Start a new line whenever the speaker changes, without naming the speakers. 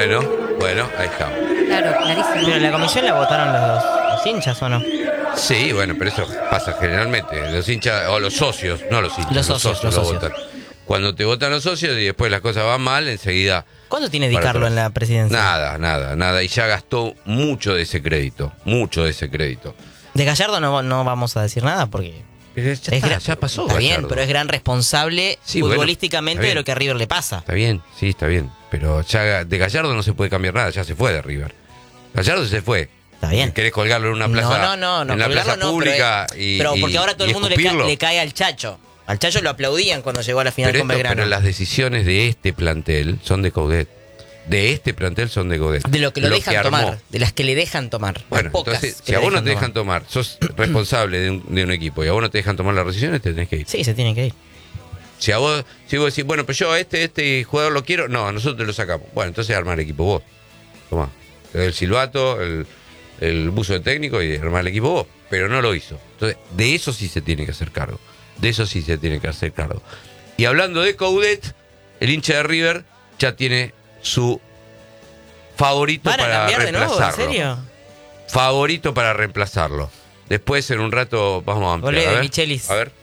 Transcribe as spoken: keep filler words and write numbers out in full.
Bueno, bueno, ahí estamos.
Claro, clarísimo.
Pero la comisión la votaron los, los hinchas, ¿o no?
Sí, bueno, pero eso pasa generalmente. Los hinchas, o los socios, no los hinchas,
Los socios, los
lo
socios.
votan. Cuando te votan los socios y después las cosas van mal, enseguida...
¿Cuánto tiene Di
para
Carlo
atrás.
en la presidencia?
Nada, nada, nada. Y ya gastó mucho de ese crédito, mucho de ese crédito.
De Gallardo no, no vamos a decir nada porque...
Pero ya,
es
está,
gran-
ya pasó.
Está bien,
Gallardo.
pero es gran responsable
Sí, bueno,
futbolísticamente
está bien.
de lo que a River le pasa.
Está bien, sí, está bien. Pero ya de Gallardo no se puede cambiar nada, ya se fue de River. Gallardo se fue.
Está bien.
¿Querés colgarlo en una plaza,
no, no, no, no,
en la
colgarlo
plaza
no,
pública?
pero,
y,
pero porque
y-
ahora todo
y
el mundo le, ca-
escupirlo?
le cae al Chacho. Al Chacho lo aplaudían cuando llegó a la final
Pero,
con
esto-
Belgrano.
pero las decisiones de este plantel son de Coudet. De este plantel son de Coudet.
De lo que lo, dejan
armó.
tomar, de las que le dejan tomar.
Bueno,
Las pocas
entonces,
que
si
le
a vos no
dejan
te dejan tomar, sos responsable de un, de un equipo y a vos no te dejan tomar las decisiones, te tenés que ir.
Sí, se tienen que ir.
Si a vos, si vos decís, bueno, pero yo a este, este jugador lo quiero, no, nosotros te lo sacamos. Bueno, entonces armar el equipo vos. Tomá. El silbato, el, el buzo de técnico y armar el equipo vos. Pero no lo hizo. Entonces, de eso sí se tiene que hacer cargo. De eso sí se tiene que hacer cargo. Y hablando de Coudet, el hincha de River ya tiene su favorito
¿Van a
para
cambiar de nuevo? ¿En
reemplazarlo.
serio?
Favorito para reemplazarlo. Después, en un rato, vamos a ampliar.
Olé
A
de
ver.
Michelis.
A ver.